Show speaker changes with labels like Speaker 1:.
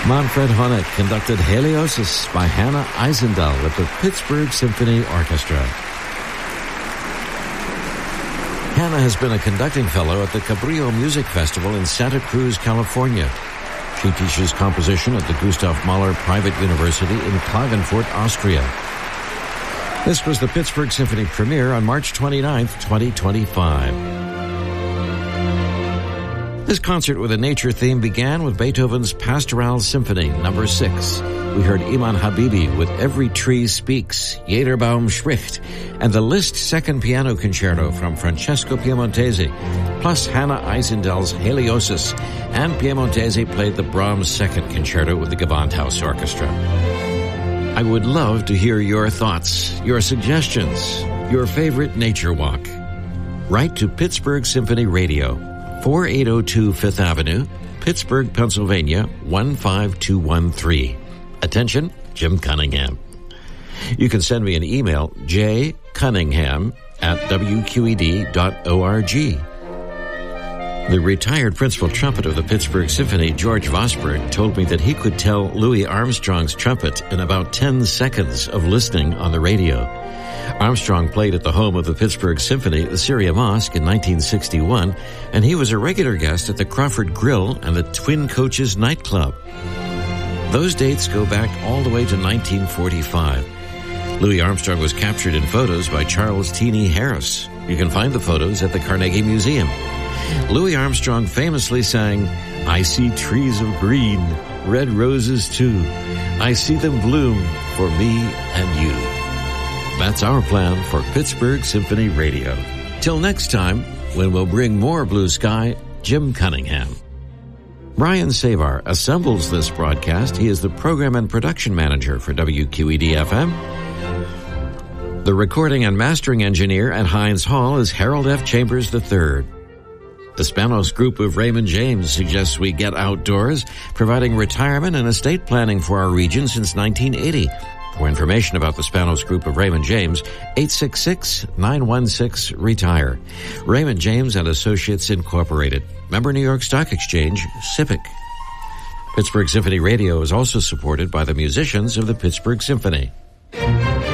Speaker 1: Manfred Honeck conducted Haliosis by Hannah Eisendal with the Pittsburgh Symphony Orchestra. Hannah has been a conducting fellow at the Cabrillo Music Festival in Santa Cruz, California. She teaches composition at the Gustav Mahler Private University in Klagenfurt, Austria. This was the Pittsburgh Symphony premiere on March 29th, 2025. This concert with a nature theme began with Beethoven's Pastoral Symphony, No. 6. We heard Iman Habibi with Every Tree Speaks, Jeder Baum spricht, and the Liszt Second Piano Concerto from Francesco Piemontesi, plus Hannah Eisendal's Haliosis, and Piemontesi played the Brahms Second Concerto with the Gewandhaus Orchestra. I would love to hear your thoughts, your suggestions, your favorite nature walk. Write to Pittsburgh Symphony Radio, 4802 Fifth Avenue, Pittsburgh, Pennsylvania, 15213. Attention, Jim Cunningham. You can send me an email, jcunningham@wqed.org. The retired principal trumpet of the Pittsburgh Symphony, George Vosburgh, told me that he could tell Louis Armstrong's trumpet in about 10 seconds of listening on the radio. Armstrong played at the home of the Pittsburgh Symphony, the Syria Mosque, in 1961, and he was a regular guest at the Crawford Grill and the Twin Coaches nightclub. Those dates go back all the way to 1945. Louis Armstrong was captured in photos by Charles Teeny Harris. You can find the photos at the Carnegie Museum. Louis Armstrong famously sang, "I see trees of green, red roses too. I see them bloom for me and you." That's our plan for Pittsburgh Symphony Radio. Till next time, when we'll bring more blue sky, Jim Cunningham. Brian Savar assembles this broadcast. He is the program and production manager for WQED-FM. The recording and mastering engineer at Heinz Hall is Harold F. Chambers III. The Spanos Group of Raymond James suggests we get outdoors, providing retirement and estate planning for our region since 1980. For information about the Spanos Group of Raymond James, 866-916-RETIRE. Raymond James and Associates Incorporated. Member New York Stock Exchange, SIPC. Pittsburgh Symphony Radio is also supported by the musicians of the Pittsburgh Symphony.